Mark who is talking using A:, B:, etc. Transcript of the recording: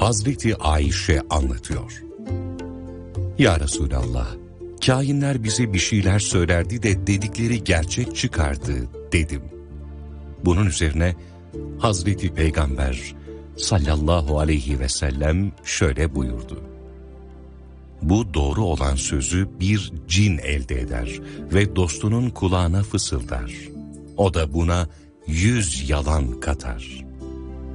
A: Hazreti Ayşe anlatıyor. Ya Resulallah, kâhinler bize bir şeyler söylerdi de dedikleri gerçek çıkardı dedim. Bunun üzerine Hazreti Peygamber sallallahu aleyhi ve sellem şöyle buyurdu. Bu doğru olan sözü bir cin elde eder ve dostunun kulağına fısıldar. O da buna 100 yalan katar.